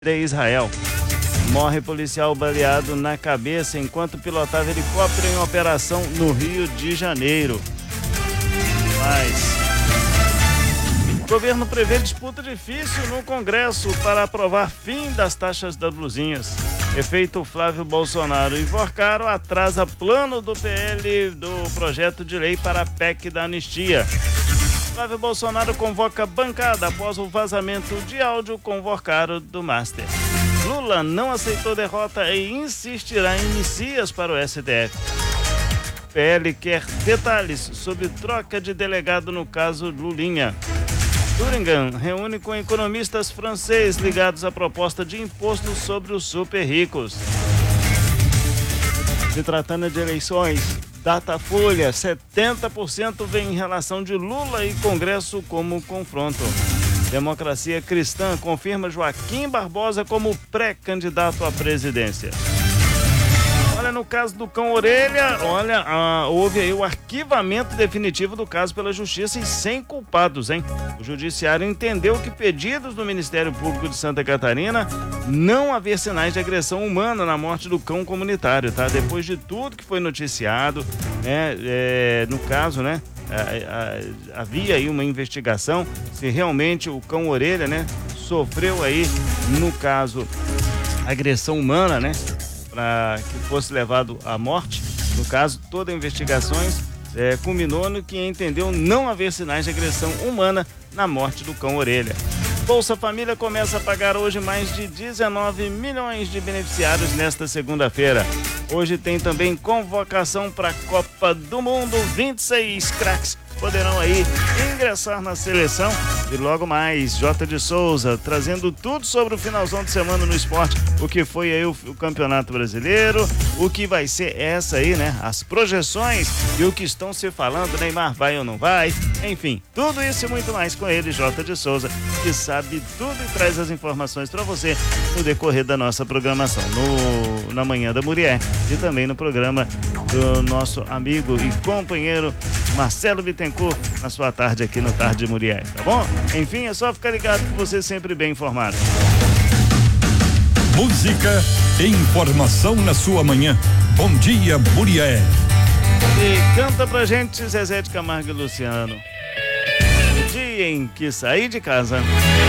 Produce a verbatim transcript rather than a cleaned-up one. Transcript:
de Israel. Morre policial baleado na cabeça enquanto pilotava helicóptero em operação no Rio de Janeiro. Mas o governo prevê disputa difícil no Congresso para aprovar fim das taxas das blusinhas. Efeito Flávio Bolsonaro enforcado atrasa plano do P L do projeto de lei para a P E C da anistia. Flávio Bolsonaro convoca bancada após o vazamento de áudio convocado do Master. Lula não aceitou derrota e insistirá em Messias para o S T F. P L quer detalhes sobre troca de delegado no caso Lulinha. Thuringan reúne com economistas franceses ligados à proposta de imposto sobre os super ricos. Se tratando de eleições, Datafolha, setenta por cento vem em relação de Lula e Congresso como confronto. Democracia Cristã confirma Joaquim Barbosa como pré-candidato à presidência. Olha, no caso do Cão Orelha, olha, ah, houve aí o arquivamento definitivo do caso pela Justiça e sem culpados, hein? O Judiciário entendeu que pedidos do Ministério Público de Santa Catarina não haver sinais de agressão humana na morte do cão comunitário, tá? Depois de tudo que foi noticiado, né, é, no caso, né, a, a, havia aí uma investigação se realmente o Cão Orelha, né, sofreu aí, no caso, agressão humana, né? Para que fosse levado à morte. No caso, toda a investigações é, culminou no que entendeu não haver sinais de agressão humana na morte do Cão Orelha. Bolsa Família começa a pagar hoje mais de dezenove milhões de beneficiários nesta segunda-feira. Hoje tem também convocação para a Copa do Mundo. vinte e seis craques poderão aí ingressar na seleção. E logo mais, J de Souza trazendo tudo sobre o finalzão de semana no esporte, o que foi aí o, o Campeonato Brasileiro, o que vai ser essa aí, né? As projeções e o que estão se falando, Neymar vai ou não vai, enfim, tudo isso e muito mais com ele, J de Souza, que sabe tudo e traz as informações para você no decorrer da nossa programação, no, na Manhã da Muriel e também no programa do nosso amigo e companheiro Marcelo Bittencourt, na sua tarde aqui no Tarde de Muriel, tá bom? Enfim, é só ficar ligado que você é sempre bem informado. Música e informação na sua manhã. Bom dia, Muriel. E canta pra gente Zezé de Camargo e Luciano. O dia em que saí de casa.